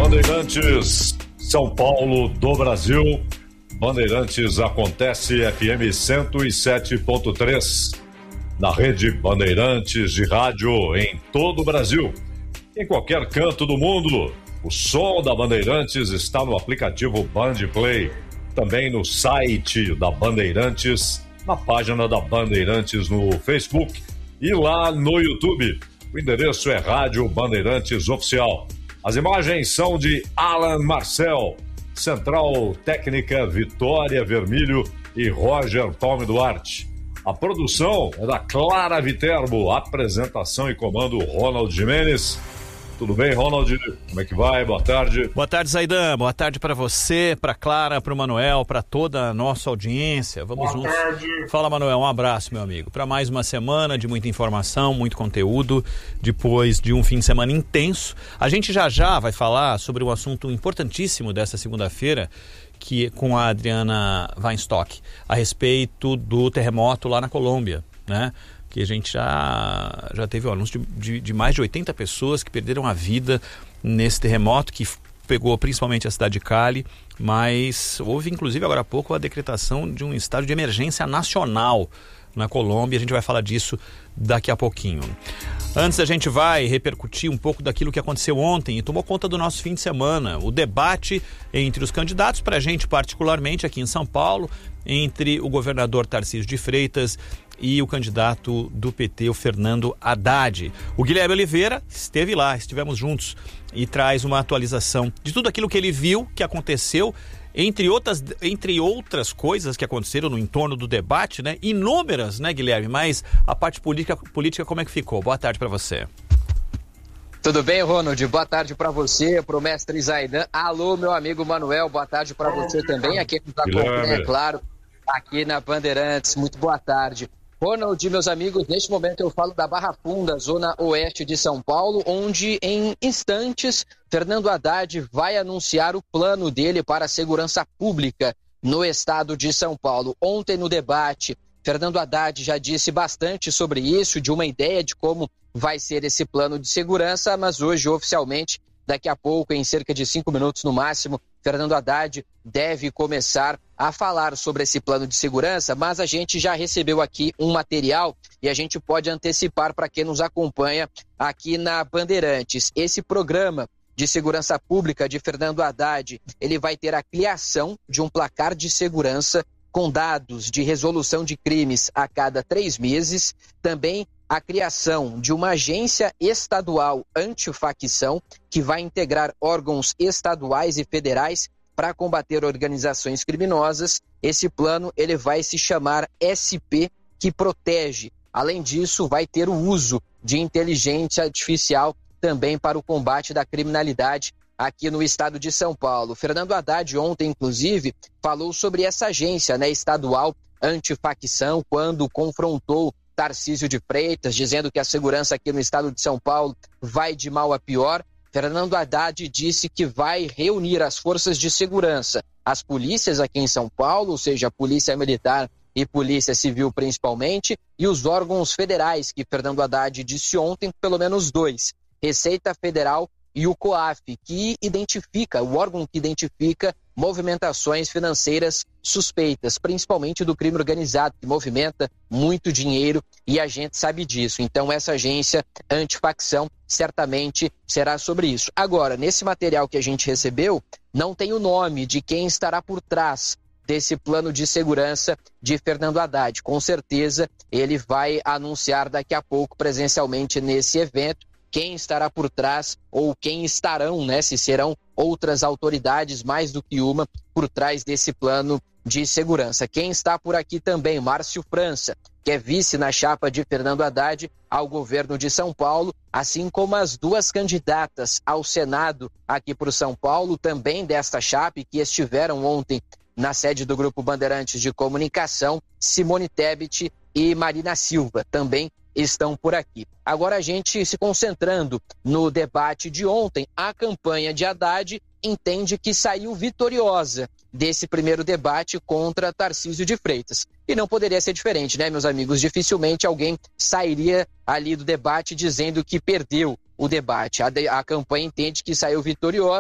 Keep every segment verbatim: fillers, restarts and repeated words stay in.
Bandeirantes, São Paulo do Brasil. Bandeirantes acontece F M cento e sete ponto três. Na rede Bandeirantes de rádio em todo o Brasil. Em qualquer canto do mundo, o som da Bandeirantes está no aplicativo Bandplay. Também no site da Bandeirantes, na página da Bandeirantes no Facebook e lá no YouTube. O endereço é Rádio Bandeirantes Oficial. As imagens são de Alan Marcel, Central Técnica Vitória Vermilho e Roger Palme Duarte. A produção é da Clara Viterbo, apresentação e comando Ronald Jimenez. Tudo bem, Ronald? Como é que vai? Boa tarde. Boa tarde, Zaidan. Boa tarde para você, para Clara, para o Manuel, para toda a nossa audiência. Vamos Boa juntos. tarde. Fala, Manuel. Um abraço, meu amigo. Para mais uma semana de muita informação, muito conteúdo, depois de um fim de semana intenso. A gente já já vai falar sobre um assunto importantíssimo dessa segunda-feira, que com a Adriana Weinstock, a respeito do terremoto lá na Colômbia, né? Que a gente já, já teve o anúncio de, de, de mais de oitenta pessoas que perderam a vida nesse terremoto, que pegou principalmente a cidade de Cali, mas houve inclusive agora há pouco a decretação de um estado de emergência nacional na Colômbia. A gente vai falar disso daqui a pouquinho. Antes, a gente vai repercutir um pouco daquilo que aconteceu ontem e tomou conta do nosso fim de semana. O debate entre os candidatos, para a gente particularmente aqui em São Paulo, entre o governador Tarcísio de Freitas e o candidato do P T, o Fernando Haddad. O Guilherme Oliveira esteve lá, estivemos juntos, e traz uma atualização de tudo aquilo que ele viu, que aconteceu, entre outras, entre outras coisas que aconteceram no entorno do debate, né? Inúmeras, né, Guilherme? Mas a parte política, política como é que ficou? Boa tarde para você. Tudo bem, Ronald? Boa tarde para você, pro mestre Zaidan. Alô, meu amigo Manuel, boa tarde para você também. Aqui nos acompanha, é claro, aqui na Bandeirantes. Muito boa tarde. Ronald, meus amigos, neste momento eu falo da Barra Funda, zona oeste de São Paulo, onde em instantes Fernando Haddad vai anunciar o plano dele para a segurança pública no estado de São Paulo. Ontem no debate, Fernando Haddad já disse bastante sobre isso, de uma ideia de como vai ser esse plano de segurança, mas hoje oficialmente, daqui a pouco, em cerca de cinco minutos no máximo, Fernando Haddad deve começar a falar sobre esse plano de segurança, mas a gente já recebeu aqui um material e a gente pode antecipar para quem nos acompanha aqui na Bandeirantes. Esse programa de segurança pública de Fernando Haddad, ele vai ter a criação de um placar de segurança com dados de resolução de crimes a cada três meses, também a criação de uma agência estadual antifacção que vai integrar órgãos estaduais e federais para combater organizações criminosas. Esse plano ele vai se chamar S P, que protege. Além disso, vai ter o uso de inteligência artificial também para o combate da criminalidade aqui no estado de São Paulo. Fernando Haddad ontem, inclusive, falou sobre essa agência, né, estadual antifacção, quando confrontou Tarcísio de Freitas, dizendo que a segurança aqui no estado de São Paulo vai de mal a pior. Fernando Haddad disse que vai reunir as forças de segurança, as polícias aqui em São Paulo, ou seja, a Polícia Militar e Polícia Civil principalmente, e os órgãos federais, que Fernando Haddad disse ontem, pelo menos dois, Receita Federal e o COAF, que identifica, o órgão que identifica movimentações financeiras suspeitas, principalmente do crime organizado, que movimenta muito dinheiro e a gente sabe disso. Então essa agência antifacção certamente será sobre isso. Agora, nesse material que a gente recebeu, não tem o nome de quem estará por trás desse plano de segurança de Fernando Haddad. Com certeza ele vai anunciar daqui a pouco presencialmente nesse evento quem estará por trás ou quem estarão, né, se serão outras autoridades, mais do que uma, por trás desse plano de segurança. Quem está por aqui também, Márcio França, que é vice na chapa de Fernando Haddad ao governo de São Paulo, assim como as duas candidatas ao Senado aqui por São Paulo, também desta chapa, que estiveram ontem na sede do Grupo Bandeirantes de Comunicação, Simone Tebet e Marina Silva, também estão por aqui. Agora, a gente se concentrando no debate de ontem, a campanha de Haddad entende que saiu vitoriosa desse primeiro debate contra Tarcísio de Freitas. E não poderia ser diferente, né, meus amigos? Dificilmente alguém sairia ali do debate dizendo que perdeu o debate. A, de, a campanha entende que saiu vitoriosa,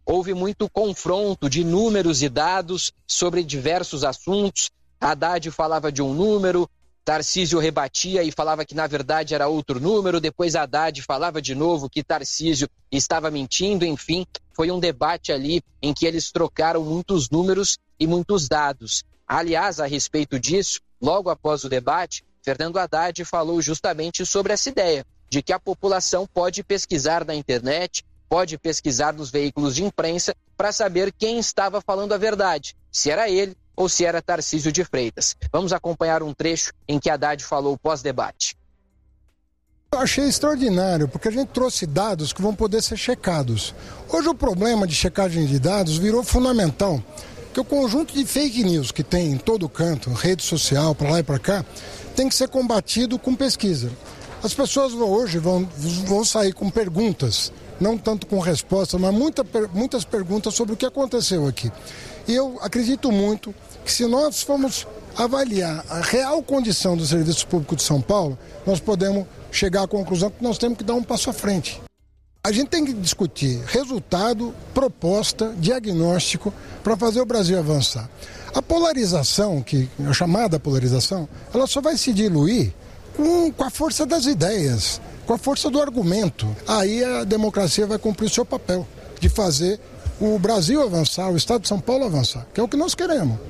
houve muito confronto de números e dados sobre diversos assuntos. Haddad falava de um número, Tarcísio rebatia e falava que na verdade era outro número, depois Haddad falava de novo que Tarcísio estava mentindo, enfim, foi um debate ali em que eles trocaram muitos números e muitos dados. Aliás, a respeito disso, logo após o debate, Fernando Haddad falou justamente sobre essa ideia de que a população pode pesquisar na internet, pode pesquisar nos veículos de imprensa para saber quem estava falando a verdade, se era ele ou se era Tarcísio de Freitas. Vamos acompanhar um trecho em que Haddad falou pós-debate. Eu achei extraordinário, porque a gente trouxe dados que vão poder ser checados. Hoje o problema de checagem de dados virou fundamental, que o conjunto de fake news que tem em todo canto, rede social, para lá e para cá, tem que ser combatido com pesquisa. As pessoas hoje vão, vão sair com perguntas, não tanto com respostas, mas muita, muitas perguntas sobre o que aconteceu aqui. E eu acredito muito que se nós formos avaliar a real condição do serviço público de São Paulo, nós podemos chegar à conclusão que nós temos que dar um passo à frente. A gente tem que discutir resultado, proposta, diagnóstico para fazer o Brasil avançar. A polarização, que a chamada polarização, ela só vai se diluir com, com a força das ideias, com a força do argumento. Aí a democracia vai cumprir o seu papel de fazer o Brasil avançar, o Estado de São Paulo avançar, que é o que nós queremos.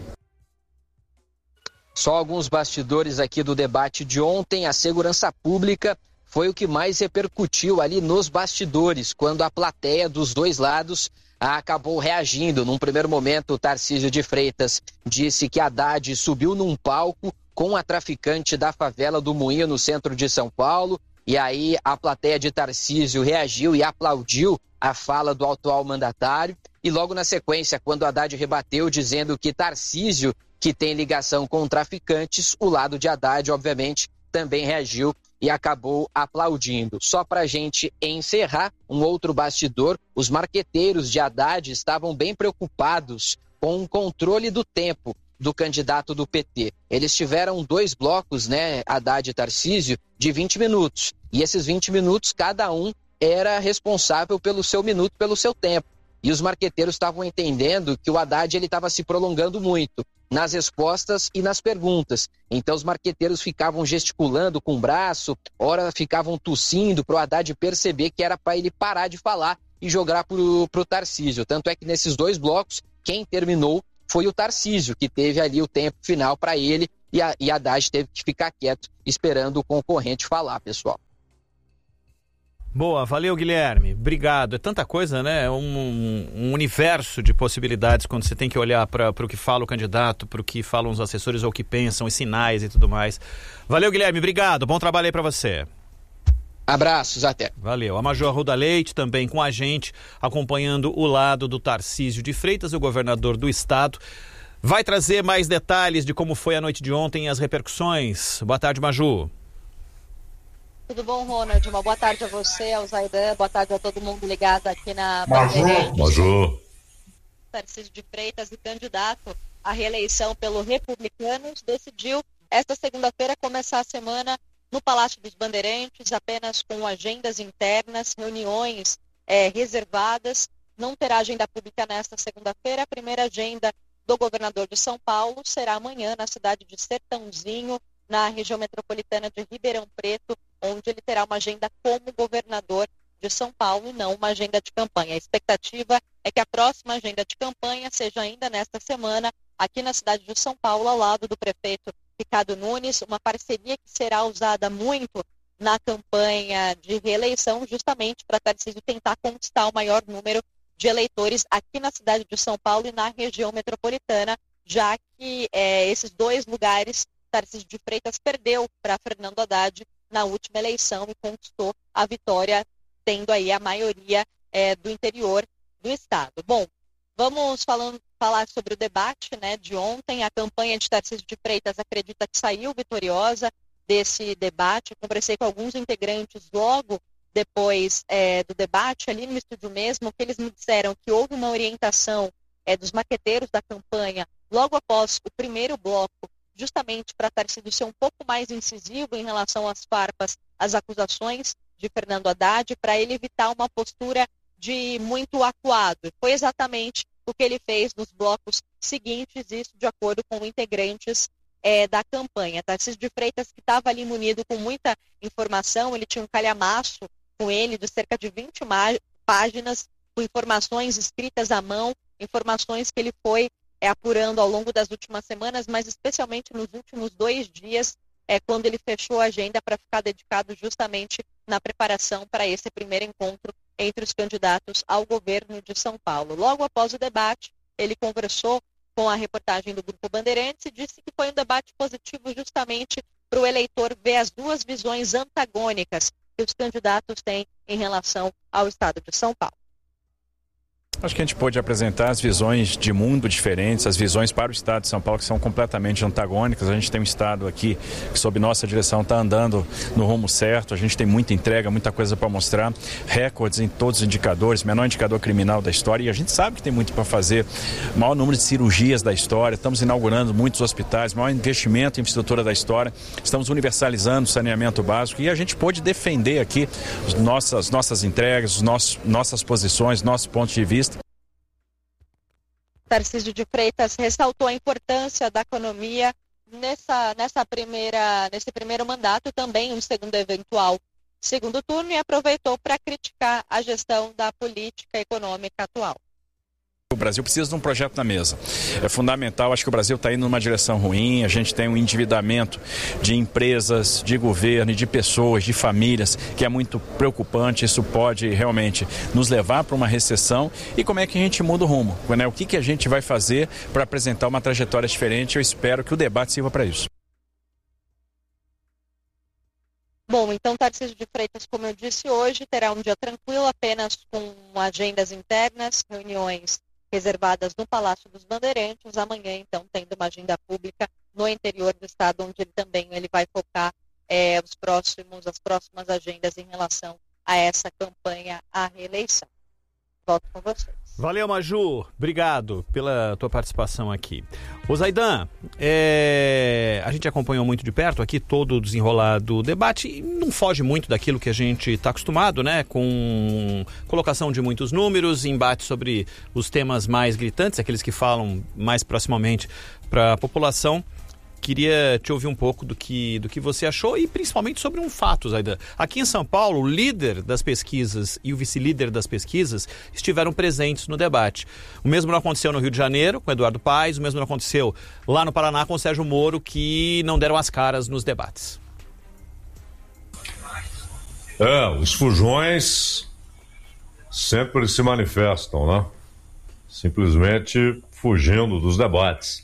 Só alguns bastidores aqui do debate de ontem. A segurança pública foi o que mais repercutiu ali nos bastidores, quando a plateia dos dois lados acabou reagindo. Num primeiro momento, o Tarcísio de Freitas disse que Haddad subiu num palco com a traficante da favela do Moinho, no centro de São Paulo, e aí a plateia de Tarcísio reagiu e aplaudiu a fala do atual mandatário. E logo na sequência, quando Haddad rebateu dizendo que Tarcísio, que tem ligação com traficantes, o lado de Haddad, obviamente, também reagiu e acabou aplaudindo. Só para a gente encerrar, um outro bastidor, os marqueteiros de Haddad estavam bem preocupados com o controle do tempo do candidato do P T. Eles tiveram dois blocos, né, Haddad e Tarcísio, de vinte minutos. E esses vinte minutos, cada um era responsável pelo seu minuto, pelo seu tempo. E os marqueteiros estavam entendendo que o Haddad ele estava se prolongando muito nas respostas e nas perguntas. Então os marqueteiros ficavam gesticulando com o braço, ora ficavam tossindo para o Haddad perceber que era para ele parar de falar e jogar para o Tarcísio. Tanto é que nesses dois blocos, quem terminou foi o Tarcísio, que teve ali o tempo final para ele, e a e Haddad teve que ficar quieto esperando o concorrente falar, pessoal. Boa, valeu, Guilherme. Obrigado. É tanta coisa, né? É um, um universo de possibilidades quando você tem que olhar para o que fala o candidato, para o que falam os assessores ou o que pensam, os sinais e tudo mais. Valeu, Guilherme. Obrigado. Bom trabalho aí para você. Abraços, até. Valeu. A Major Arruda Leite também com a gente, acompanhando o lado do Tarcísio de Freitas, o governador do estado. Vai trazer mais detalhes de como foi a noite de ontem e as repercussões. Boa tarde, Maju. Tudo bom, Ronald? Uma boa tarde a você, ao Zaidan, boa tarde a todo mundo ligado aqui na Bandeirantes. Maju. Tarcísio de Freitas, e candidato à reeleição pelo Republicanos, decidiu esta segunda-feira começar a semana no Palácio dos Bandeirantes, apenas com agendas internas, reuniões é, reservadas. Não terá agenda pública nesta segunda-feira. A primeira agenda do governador de São Paulo será amanhã na cidade de Sertãozinho, na região metropolitana de Ribeirão Preto, onde ele terá uma agenda como governador de São Paulo e não uma agenda de campanha. A expectativa é que a próxima agenda de campanha seja ainda nesta semana, aqui na cidade de São Paulo, ao lado do prefeito Ricardo Nunes, uma parceria que será usada muito na campanha de reeleição, justamente para Tarcísio tentar conquistar o maior número de eleitores aqui na cidade de São Paulo e na região metropolitana, já que é, esses dois lugares Tarcísio de Freitas perdeu para Fernando Haddad na última eleição e conquistou a vitória, tendo aí a maioria é, do interior do estado. Bom, vamos falando, falar sobre o debate, né, de ontem. A campanha de Tarcísio de Freitas acredita que saiu vitoriosa desse debate. Eu conversei com alguns integrantes logo depois é, do debate, ali no estúdio mesmo, que eles me disseram que houve uma orientação é, dos maqueteiros da campanha logo após o primeiro bloco, justamente para Tarcísio ser um pouco mais incisivo em relação às farpas, às acusações de Fernando Haddad, para ele evitar uma postura de muito acuado. Foi exatamente o que ele fez nos blocos seguintes, isso de acordo com integrantes é, da campanha. Tarcísio de Freitas, que estava ali munido com muita informação, ele tinha um calhamaço com ele de cerca de vinte páginas, com informações escritas à mão, informações que ele foi é, apurando ao longo das últimas semanas, mas especialmente nos últimos dois dias, é, quando ele fechou a agenda para ficar dedicado justamente na preparação para esse primeiro encontro entre os candidatos ao governo de São Paulo. Logo após o debate, ele conversou com a reportagem do Grupo Bandeirantes e disse que foi um debate positivo justamente para o eleitor ver as duas visões antagônicas que os candidatos têm em relação ao estado de São Paulo. Acho que a gente pôde apresentar as visões de mundo diferentes, as visões para o estado de São Paulo que são completamente antagônicas. A gente tem um estado aqui que, sob nossa direção, está andando no rumo certo. A gente tem muita entrega, muita coisa para mostrar, recordes em todos os indicadores, menor indicador criminal da história, e a gente sabe que tem muito para fazer. Maior número de cirurgias da história, estamos inaugurando muitos hospitais, maior investimento em infraestrutura da história, estamos universalizando o saneamento básico, e a gente pôde defender aqui as nossas, nossas entregas, os nossos, nossas posições, nossos pontos de vista. Tarcísio de Freitas ressaltou a importância da economia nessa, nessa primeira, nesse primeiro mandato, também um segundo eventual segundo turno, e aproveitou para criticar a gestão da política econômica atual. O Brasil precisa de um projeto na mesa. É fundamental, acho que o Brasil está indo numa direção ruim, a gente tem um endividamento de empresas, de governo, de pessoas, de famílias, que é muito preocupante. Isso pode realmente nos levar para uma recessão. E como é que a gente muda o rumo? Né? O que, que a gente vai fazer para apresentar uma trajetória diferente? Eu espero que o debate sirva para isso. Bom, então Tarcísio de Freitas, como eu disse hoje, terá um dia tranquilo, apenas com agendas internas, reuniões reservadas no Palácio dos Bandeirantes. Amanhã, então, tendo uma agenda pública no interior do estado, onde ele também ele vai focar é, os próximos, as próximas agendas em relação a essa campanha à reeleição. Volto com vocês. Valeu, Maju. Obrigado pela tua participação aqui. Ô Zaidan, é... a gente acompanhou muito de perto aqui todo o desenrolar do debate e não foge muito daquilo que a gente está acostumado, né? Com colocação de muitos números, embate sobre os temas mais gritantes, aqueles que falam mais proximamente para a população. Queria te ouvir um pouco do que, do que você achou e principalmente sobre um fato, Zaidan. Aqui em São Paulo, o líder das pesquisas e o vice-líder das pesquisas estiveram presentes no debate. O mesmo não aconteceu no Rio de Janeiro, com Eduardo Paes, o mesmo não aconteceu lá no Paraná com o Sérgio Moro, que não deram as caras nos debates. É, os fujões sempre se manifestam, né? Simplesmente fugindo dos debates.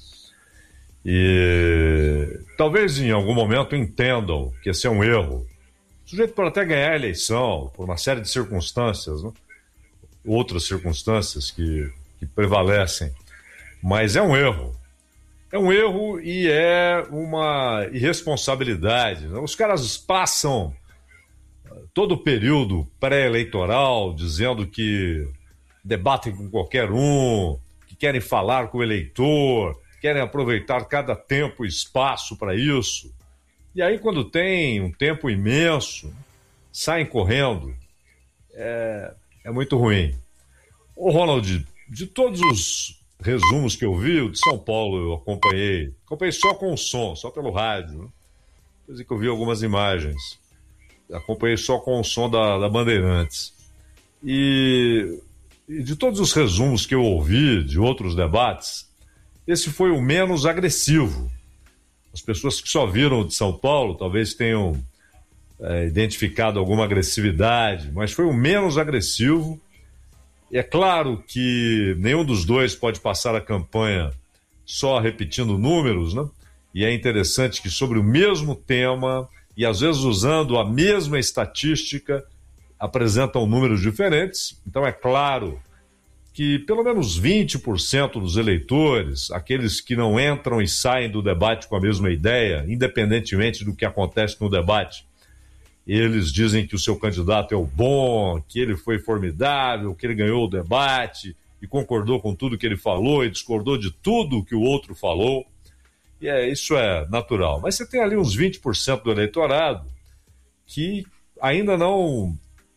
E talvez em algum momento entendam que esse é um erro. O sujeito pode até ganhar a eleição por uma série de circunstâncias, né? Outras circunstâncias que, que prevalecem, mas é um erro. É um erro e é uma irresponsabilidade. Os caras passam todo o período pré-eleitoral dizendo que debatem com qualquer um, que querem falar com o eleitor, querem aproveitar cada tempo e espaço para isso. E aí, quando tem um tempo imenso, saem correndo. É, é muito ruim. Ô, Ronald, de todos os resumos que eu vi, o de São Paulo eu acompanhei. Acompanhei só com o som, só pelo rádio. Né? Depois que eu vi algumas imagens. Acompanhei só com o som da, da Bandeirantes. E, e de todos os resumos que eu ouvi de outros debates, esse foi o menos agressivo. As pessoas que só viram o de São Paulo talvez tenham é, identificado alguma agressividade, mas foi o menos agressivo. E é claro que nenhum dos dois pode passar a campanha só repetindo números, né? E é interessante que sobre o mesmo tema, e às vezes usando a mesma estatística, apresentam números diferentes. Então é claro que pelo menos vinte por cento dos eleitores, aqueles que não entram e saem do debate com a mesma ideia, independentemente do que acontece no debate, eles dizem que o seu candidato é o bom, que ele foi formidável, que ele ganhou o debate e concordou com tudo que ele falou e discordou de tudo que o outro falou. E é, isso é natural. Mas você tem ali uns vinte por cento do eleitorado que ainda não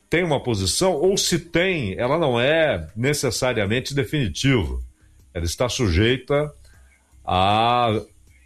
tem uma posição, ou se tem, ela não é necessariamente definitiva. Ela está sujeita a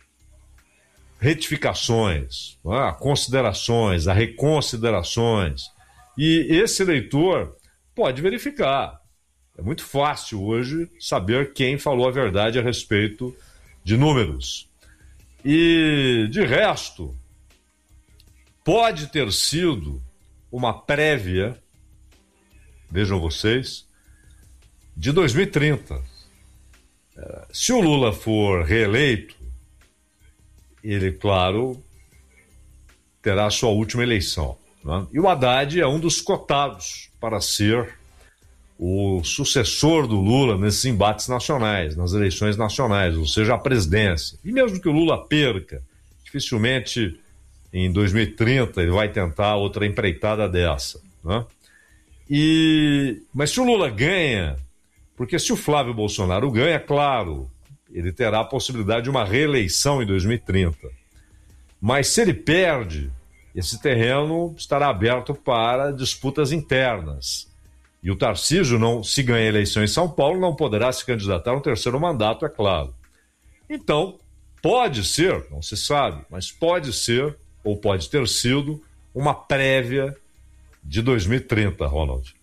retificações, não é? A considerações, a reconsiderações. E esse eleitor pode verificar. É muito fácil hoje saber quem falou a verdade a respeito de números. E, de resto, pode ter sido uma prévia, vejam vocês, de dois mil e trinta. Se o Lula for reeleito, ele, claro, terá a sua última eleição, né? E o Haddad é um dos cotados para ser o sucessor do Lula nesses embates nacionais, nas eleições nacionais, ou seja, a presidência. E mesmo que o Lula perca, dificilmente em dois mil e trinta ele vai tentar outra empreitada dessa, né? E, mas se o Lula ganha, porque se o Flávio Bolsonaro ganha, claro, ele terá a possibilidade de uma reeleição em dois mil e trinta. Mas se ele perde, esse terreno estará aberto para disputas internas. E o Tarcísio, não, se ganhar a eleição em São Paulo, não poderá se candidatar a um terceiro mandato, é claro. Então, pode ser, não se sabe, mas pode ser, ou pode ter sido, uma prévia de dois mil e trinta, Ronald.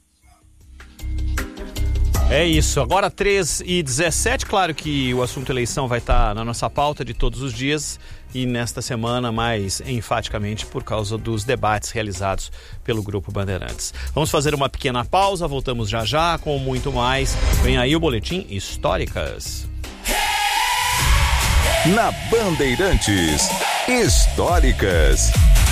É isso, agora três e dezessete, claro que o assunto eleição vai estar na nossa pauta de todos os dias e nesta semana mais enfaticamente por causa dos debates realizados pelo Grupo Bandeirantes. Vamos fazer uma pequena pausa, voltamos já já com muito mais. Vem aí o Boletim Históricas. Na Bandeirantes, Históricas.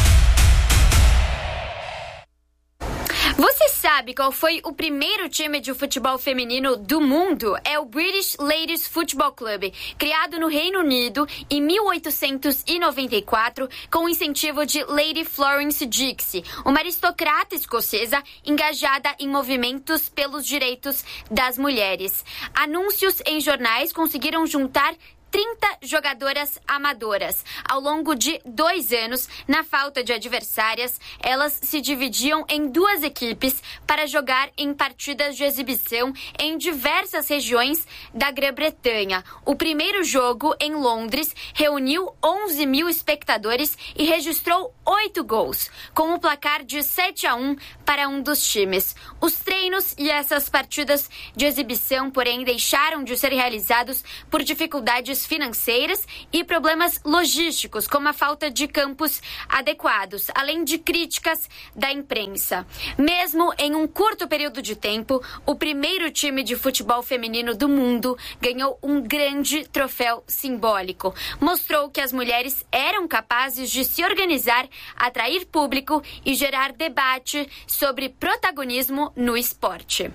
Você sabe qual foi o primeiro time de futebol feminino do mundo? É o British Ladies Football Club, criado no Reino Unido em mil oitocentos e noventa e quatro com o incentivo de Lady Florence Dixie, uma aristocrata escocesa engajada em movimentos pelos direitos das mulheres. Anúncios em jornais conseguiram juntar trinta jogadoras amadoras. Ao longo de dois anos, na falta de adversárias, elas se dividiam em duas equipes para jogar em partidas de exibição em diversas regiões da Grã-Bretanha. O primeiro jogo, em Londres, reuniu onze mil espectadores e registrou oito gols, com o placar de sete a um para um dos times. Os treinos e essas partidas de exibição, porém, deixaram de ser realizados por dificuldades financeiras e problemas logísticos, como a falta de campos adequados, além de críticas da imprensa. Mesmo em um curto período de tempo, o primeiro time de futebol feminino do mundo ganhou um grande troféu simbólico. Mostrou que as mulheres eram capazes de se organizar, atrair público e gerar debate sobre protagonismo no esporte.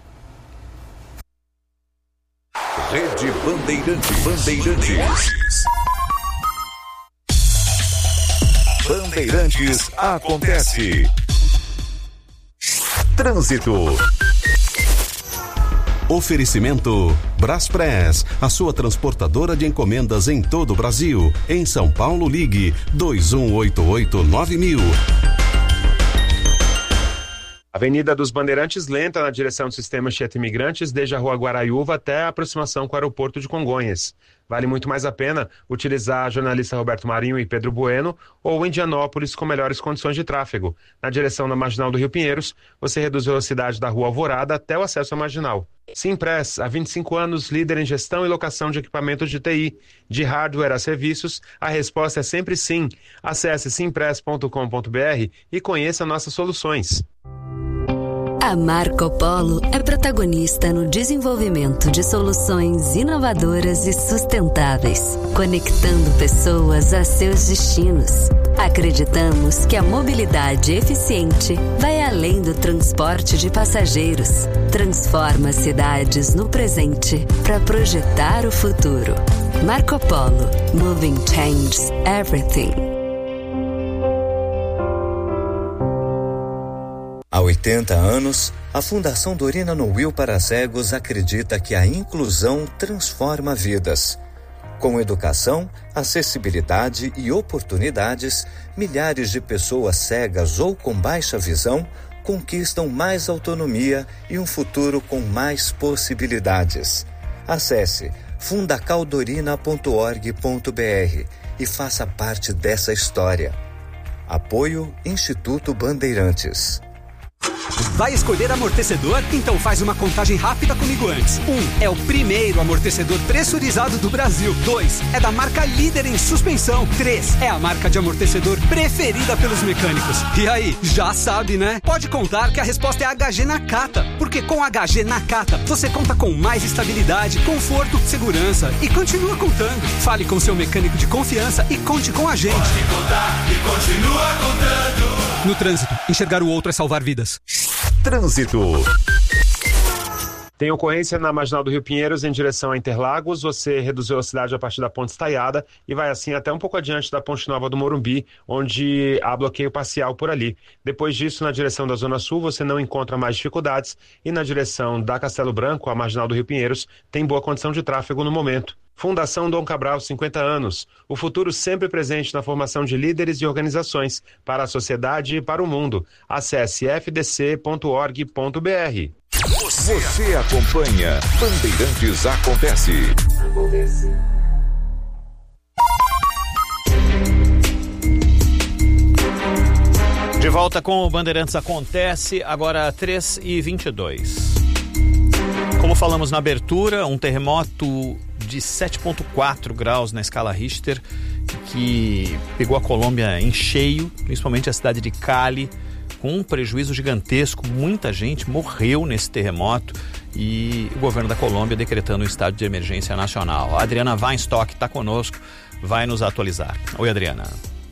Rede Bandeirantes. Bandeirantes. Bandeirantes acontece. Trânsito. Oferecimento Braspress, a sua transportadora de encomendas em todo o Brasil. Em São Paulo, ligue dois um oito oito nove mil. Avenida dos Bandeirantes lenta na direção do sistema Anchieta Imigrantes, desde a Rua Guaraiúva até a aproximação com o aeroporto de Congonhas. Vale muito mais a pena utilizar a jornalista Roberto Marinho e Pedro Bueno ou Indianópolis com melhores condições de tráfego. Na direção da Marginal do Rio Pinheiros, você reduz a velocidade da Rua Alvorada até o acesso à Marginal. Simpress, há vinte e cinco anos, líder em gestão e locação de equipamentos de T I, de hardware a serviços, a resposta é sempre sim. Acesse simpress ponto com ponto b r e conheça nossas soluções. A Marco Polo é protagonista no desenvolvimento de soluções inovadoras e sustentáveis, conectando pessoas a seus destinos. Acreditamos que a mobilidade eficiente vai além do transporte de passageiros. Transforma cidades no presente para projetar o futuro. Marco Polo. Moving changes everything. Há oitenta anos, a Fundação Dorina Noil para Cegos acredita que a inclusão transforma vidas. Com educação, acessibilidade e oportunidades, milhares de pessoas cegas ou com baixa visão conquistam mais autonomia e um futuro com mais possibilidades. Acesse fundacaldorina ponto org ponto br e faça parte dessa história. Apoio Instituto Bandeirantes. Vai escolher amortecedor? Então faz uma contagem rápida comigo antes. Um, é o primeiro amortecedor pressurizado do Brasil. Dois, é da marca líder em suspensão. Três, é a marca de amortecedor preferida pelos mecânicos. E aí, já sabe, né? Pode contar que a resposta é H G Nakata, porque com H G Nakata você conta com mais estabilidade, conforto, segurança e continua contando. Fale com seu mecânico de confiança e conte com a gente. Pode contar e continua contando. No trânsito, enxergar o outro é salvar vidas. Trânsito. Tem ocorrência na Marginal do Rio Pinheiros em direção a Interlagos. Você reduziu a velocidade a partir da Ponte Estaiada e vai assim até um pouco adiante da Ponte Nova do Morumbi, onde há bloqueio parcial por ali. Depois disso, na direção da Zona Sul, você não encontra mais dificuldades e na direção da Castelo Branco, a Marginal do Rio Pinheiros, tem boa condição de tráfego no momento. Fundação Dom Cabral, cinquenta anos. O futuro sempre presente na formação de líderes e organizações para a sociedade e para o mundo. Acesse f d c ponto org ponto b r. Você, Você acompanha Bandeirantes Acontece. Acontece. De volta com o Bandeirantes Acontece, agora três e vinte e dois. Como falamos na abertura, um terremoto de sete ponto quatro graus na escala Richter, que pegou a Colômbia em cheio, principalmente a cidade de Cali, com um prejuízo gigantesco. Muita gente morreu nesse terremoto e o governo da Colômbia decretando um estado de emergência nacional. A Adriana Weinstock está conosco, vai nos atualizar. Oi, Adriana.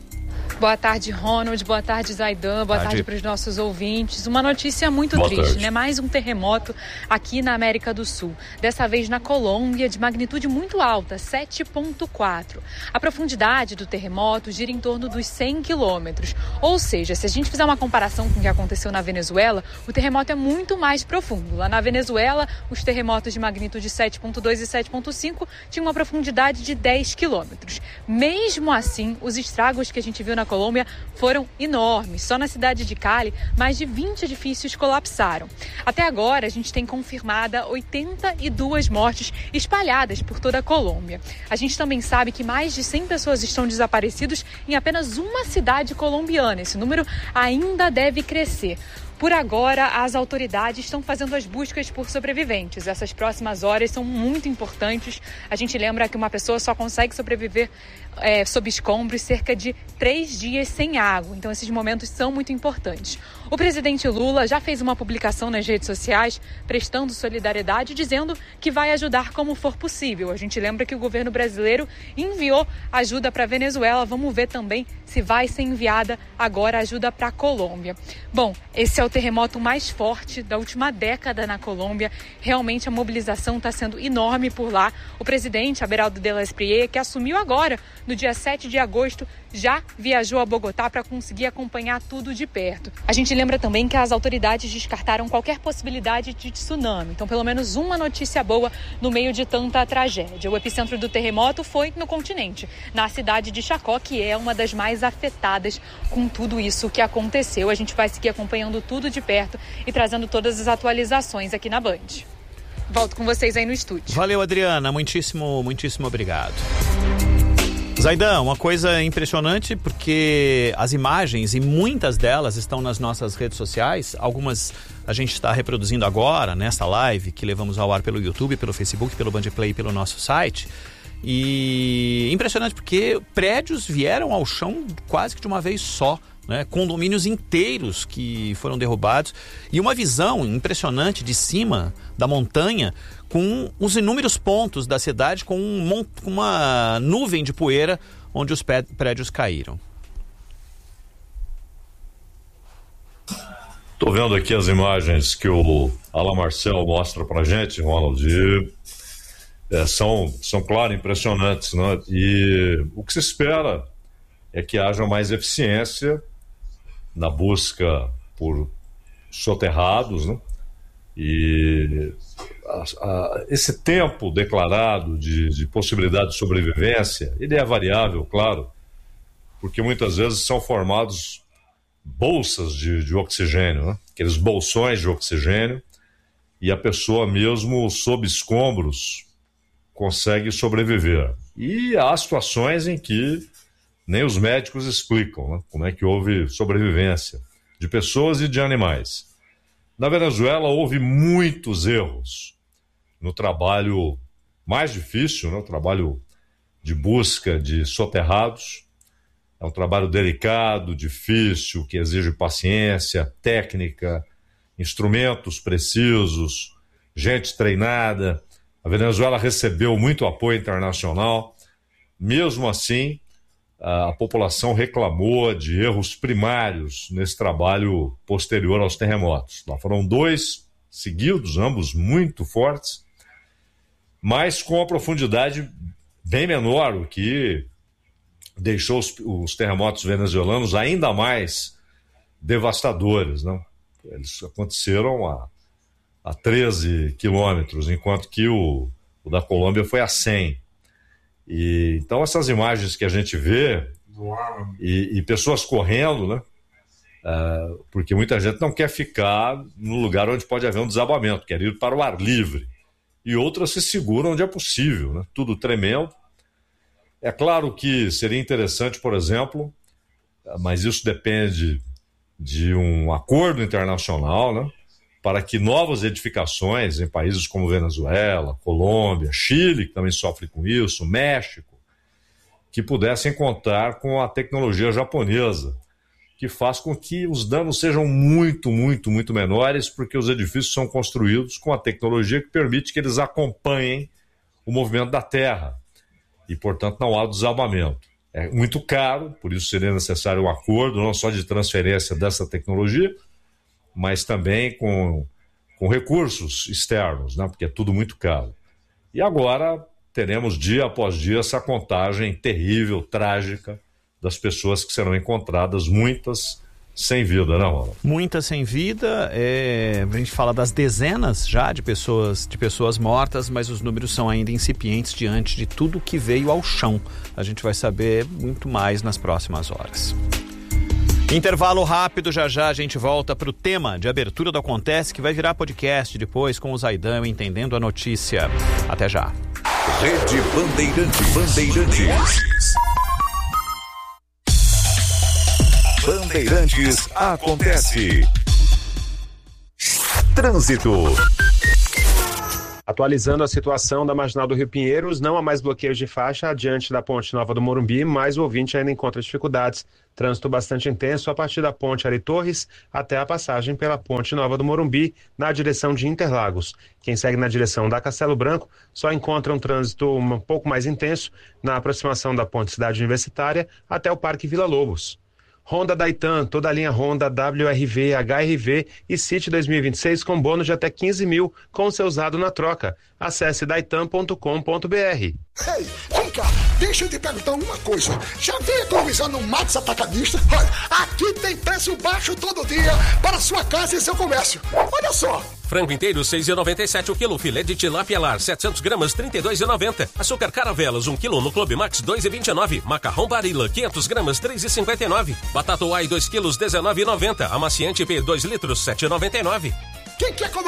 Boa tarde, Ronald. Boa tarde, Zaidan. Boa tarde, tarde para os nossos ouvintes. Uma notícia muito Boa triste, tarde. né? Mais um terremoto aqui na América do Sul. Dessa vez na Colômbia, de magnitude muito alta, sete ponto quatro. A profundidade do terremoto gira em torno dos cem quilômetros. Ou seja, se a gente fizer uma comparação com o que aconteceu na Venezuela, o terremoto é muito mais profundo. Lá na Venezuela, os terremotos de magnitude sete ponto dois e sete ponto cinco tinham uma profundidade de dez quilômetros. Mesmo assim, os estragos que a gente viu na Colômbia foram enormes. Só na cidade de Cali, mais de vinte edifícios colapsaram. Até agora, a gente tem confirmada oitenta e duas mortes espalhadas por toda a Colômbia. A gente também sabe que mais de cem pessoas estão desaparecidas em apenas uma cidade colombiana. Esse número ainda deve crescer. Por agora, as autoridades estão fazendo as buscas por sobreviventes. Essas próximas horas são muito importantes. A gente lembra que uma pessoa só consegue sobreviver é, sob escombros cerca de três dias sem água. Então, esses momentos são muito importantes. O presidente Lula já fez uma publicação nas redes sociais prestando solidariedade, dizendo que vai ajudar como for possível. A gente lembra que o governo brasileiro enviou ajuda para a Venezuela. Vamos ver também se vai ser enviada agora ajuda para a Colômbia. Bom, esse é o terremoto mais forte da última década na Colômbia. Realmente a mobilização está sendo enorme por lá. O presidente Aberaldo de la Espriella, que assumiu agora, no dia sete de agosto, já viajou a Bogotá para conseguir acompanhar tudo de perto. A gente lembra também que as autoridades descartaram qualquer possibilidade de tsunami. Então, pelo menos uma notícia boa no meio de tanta tragédia. O epicentro do terremoto foi no continente, na cidade de Chacó, que é uma das mais afetadas com tudo isso que aconteceu. A gente vai seguir acompanhando tudo de perto e trazendo todas as atualizações aqui na Band. Volto com vocês aí no estúdio. Valeu, Adriana. Muitíssimo, muitíssimo obrigado. Zaidan, uma coisa impressionante, porque as imagens, e muitas delas estão nas nossas redes sociais, algumas a gente está reproduzindo agora, nesta live, que levamos ao ar pelo YouTube, pelo Facebook, pelo Bandplay e pelo nosso site. E impressionante porque prédios vieram ao chão quase que de uma vez só, né? Condomínios inteiros que foram derrubados e uma visão impressionante de cima da montanha com os inúmeros pontos da cidade com um, uma nuvem de poeira onde os prédios caíram. Estou vendo aqui as imagens que o Alain Marcel mostra pra gente, Ronald, e é, são, são, claro, impressionantes, né? E o que se espera é que haja mais eficiência na busca por soterrados, né? E a, a, esse tempo declarado de, de possibilidade de sobrevivência, ele é variável, claro, porque muitas vezes são formados bolsas de, de oxigênio, né? Aqueles bolsões de oxigênio, e a pessoa mesmo sob escombros consegue sobreviver. E há situações em que nem os médicos explicam, né? Como é que houve sobrevivência de pessoas e de animais. Na Venezuela houve muitos erros no trabalho mais difícil, né? O trabalho de busca de soterrados. É um trabalho delicado, difícil, que exige paciência, técnica, instrumentos precisos, gente treinada. A Venezuela recebeu muito apoio internacional. Mesmo assim, a população reclamou de erros primários nesse trabalho posterior aos terremotos. Lá foram dois seguidos, ambos muito fortes, mas com uma profundidade bem menor, o que deixou os, os terremotos venezuelanos ainda mais devastadores, né? Eles aconteceram a, a treze quilômetros, enquanto que o, o da Colômbia foi a cem. E, então essas imagens que a gente vê, e, e pessoas correndo, né? Uh, porque muita gente não quer ficar no lugar onde pode haver um desabamento, quer ir para o ar livre. E outras se seguram onde é possível, né? Tudo tremendo. É claro que seria interessante, por exemplo, mas isso depende de um acordo internacional, né, para que novas edificações em países como Venezuela, Colômbia, Chile, que também sofre com isso, México, que pudessem contar com a tecnologia japonesa, que faz com que os danos sejam muito, muito, muito menores, porque os edifícios são construídos com a tecnologia que permite que eles acompanhem o movimento da terra. E, portanto, não há desabamento. É muito caro, por isso seria necessário um acordo, não só de transferência dessa tecnologia, mas também com, com recursos externos, né? Porque é tudo muito caro. E agora teremos dia após dia essa contagem terrível, trágica, das pessoas que serão encontradas, muitas sem vida, né, Ronaldo? Muitas sem vida, é... a gente fala das dezenas já de pessoas, de pessoas mortas, mas os números são ainda incipientes diante de tudo que veio ao chão. A gente vai saber muito mais nas próximas horas. Intervalo rápido, já já a gente volta para o tema de abertura do Acontece, que vai virar podcast depois com o Zaidan Entendendo a Notícia. Até já. Rede Bandeirantes. Bandeirantes. Bandeirantes Acontece. Trânsito. Atualizando a situação da Marginal do Rio Pinheiros, não há mais bloqueios de faixa adiante da Ponte Nova do Morumbi, mas o ouvinte ainda encontra dificuldades. Trânsito bastante intenso a partir da Ponte Ari Torres até a passagem pela Ponte Nova do Morumbi, na direção de Interlagos. Quem segue na direção da Castelo Branco só encontra um trânsito um pouco mais intenso na aproximação da Ponte Cidade Universitária até o Parque Vila Lobos. Honda Daitan, toda a linha Honda W R V, H R V e City dois mil e vinte e seis com bônus de até quinze mil com seu usado na troca. Acesse daitan ponto com ponto b r. Ei, vem cá, deixa eu te perguntar uma coisa. Já veio economizando no Max Atacadista? Olha, aqui tem preço baixo todo dia para sua casa e seu comércio. Olha só. Frango inteiro, seis reais e noventa e sete centavos o quilo. Filé de tilápia lar, setecentos gramas, trinta e dois reais e noventa centavos. Açúcar Caravelas, um quilo no Clube Max, dois reais e vinte e nove centavos. Macarrão Barilla, quinhentas gramas, três reais e cinquenta e nove centavos. Batata Uai, dois quilos, dezenove reais e noventa centavos. Amaciante P, dois litros, sete reais e noventa e nove centavos. Quem quer economizar